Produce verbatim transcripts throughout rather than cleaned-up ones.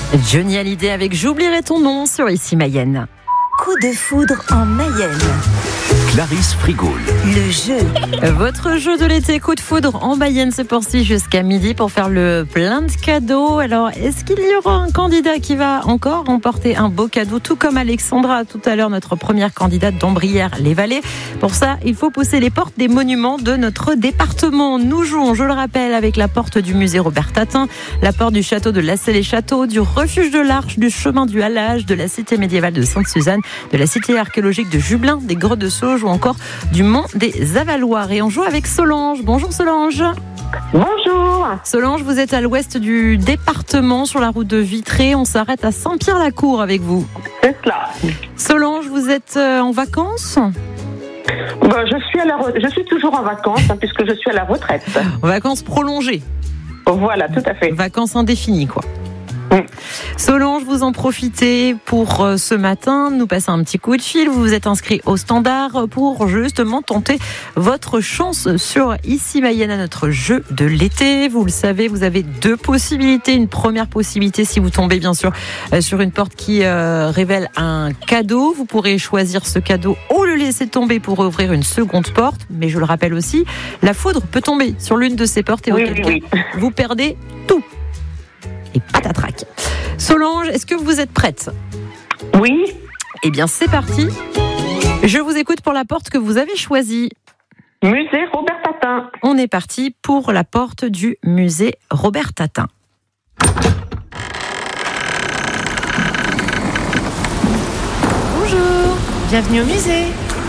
Johnny Hallyday avec J'oublierai ton nom sur Ici Mayenne. Coup de foudre en Mayenne. Clarisse Frigoul. Le jeu. Votre jeu de l'été, coup de foudre en Mayenne, se poursuit jusqu'à midi pour faire le plein de cadeaux. Alors, est-ce qu'il y aura un candidat qui va encore remporter un beau cadeau, tout comme Alexandra tout à l'heure, notre première candidate d'Ambrières-les-Vallées? Pour ça, il faut pousser les portes des monuments de notre département. Nous jouons, je le rappelle, avec la porte du musée Robert Tatin, la porte du château de Lassay-les-Châteaux, du refuge de l'Arche, du chemin du Halage, de la cité médiévale de Sainte-Suzanne, de la cité archéologique de Jublain, des grottes de Sauge ou encore du Mont des Avaloirs. Et on joue avec Solange. Bonjour Solange. Bonjour. Solange, vous êtes à l'ouest du département sur la route de Vitré. On s'arrête à Saint-Pierre-la-Cour avec vous. C'est cela. Solange, vous êtes en vacances ? Ben, je, suis à la re... je suis toujours en vacances hein, puisque je suis à la retraite. Vacances prolongées. Voilà, tout à fait. Vacances indéfinies, quoi. Mm. Solange, vous en profitez pour euh, ce matin nous passer un petit coup de fil. Vous vous êtes inscrit au standard pour justement tenter votre chance sur Ici Mayenne à notre jeu de l'été. Vous le savez, vous avez deux possibilités. Une première possibilité, si vous tombez bien sûr euh, sur une porte qui euh, révèle un cadeau, vous pourrez choisir ce cadeau ou le laisser tomber pour ouvrir une seconde porte. Mais je le rappelle aussi, la foudre peut tomber sur l'une de ces portes et Oui, auquel oui, cas, oui. vous perdez tout. Et patatrac. Solange, est-ce que vous êtes prête ? Oui. Eh bien, c'est parti. Je vous écoute pour la porte que vous avez choisie. Musée Robert Tatin. On est parti pour la porte du musée Robert Tatin. Bonjour. Bienvenue au musée.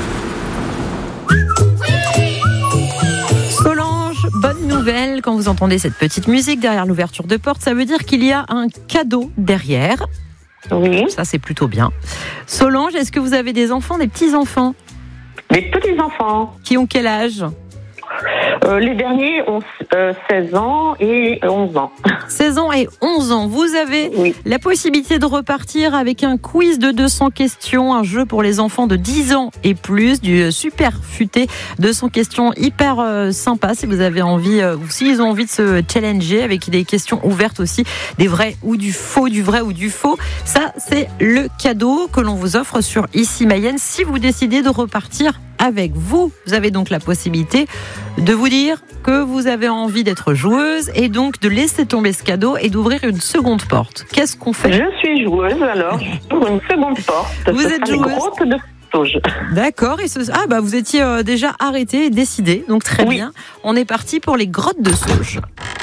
Solange, bonne nouvelle. Quand vous entendez cette petite musique derrière l'ouverture de porte, ça veut dire qu'il y a un cadeau derrière. Oui. Ça, c'est plutôt bien. Solange, est-ce que vous avez des enfants, des petits-enfants ? Les petits-enfants. Qui ont quel âge ? Euh, les derniers ont euh, seize ans et onze ans. seize ans et onze ans. Vous avez Oui. la possibilité de repartir avec un quiz de deux cents questions, un jeu pour les enfants de dix ans et plus, du super futé deux cents questions hyper euh, sympa si vous avez envie, euh, ou s'ils ont envie de se challenger avec des questions ouvertes aussi, des vrais ou du faux, du vrai ou du faux. Ça, c'est le cadeau que l'on vous offre sur Ici Mayenne si vous décidez de repartir avec vous. Vous avez donc la possibilité de vous dire que vous avez envie d'être joueuse et donc de laisser tomber ce cadeau et d'ouvrir une seconde porte. Qu'est-ce qu'on fait ? Je suis joueuse, alors j'ouvre une seconde porte. Vous Ce êtes sera les joueuse. grottes de Sauge. D'accord. Et ce... Ah bah vous étiez euh, déjà arrêté et décidé, donc très Oui. bien. On est parti pour les grottes de Sauge.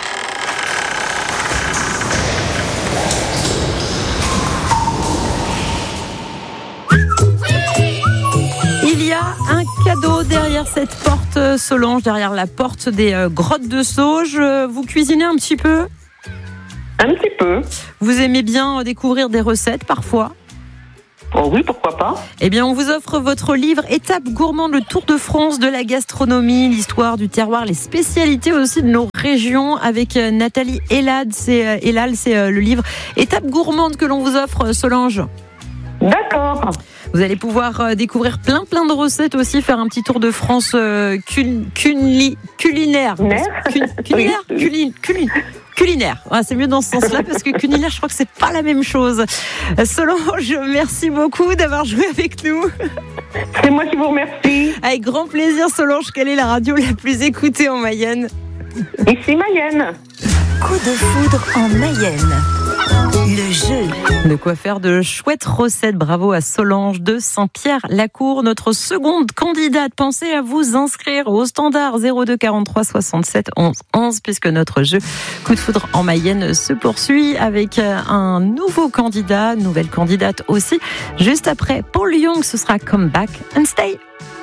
Il y a un cadeau derrière cette porte, Solange, derrière la porte des euh, grottes de Sauge. Euh, Vous cuisinez un petit peu ? Un petit peu. Vous aimez bien découvrir des recettes parfois ? Oh oui, pourquoi pas. Eh bien, on vous offre votre livre Étape gourmande, le Tour de France de la gastronomie, l'histoire du terroir, les spécialités aussi de nos régions avec euh, Nathalie Elad. C'est euh, Elal, c'est euh, le livre Étape gourmande que l'on vous offre, Solange. D'accord. Vous allez pouvoir euh, découvrir plein plein de recettes aussi, faire un petit tour de France euh, cul- culinaire. Culinaire Culinaire. Culinaire Oui. Culin- culin- Culinaire. Ah, c'est mieux dans ce sens-là parce que culinaire, je crois que c'est pas la même chose. Euh, Solange, merci beaucoup d'avoir joué avec nous. C'est moi qui vous remercie. Avec grand plaisir, Solange. Quelle est la radio la plus écoutée en Mayenne ? Ici Mayenne. Coup de foudre en Mayenne. Le jeu. De quoi faire de chouettes recettes. Bravo à Solange de Saint-Pierre-la-Cour, notre seconde candidate. Pensez à vous inscrire au standard zéro deux quarante-trois soixante-sept onze onze puisque notre jeu Coup de foudre en Mayenne se poursuit avec un nouveau candidat, nouvelle candidate aussi. Juste après Paul Young, ce sera Come Back and Stay.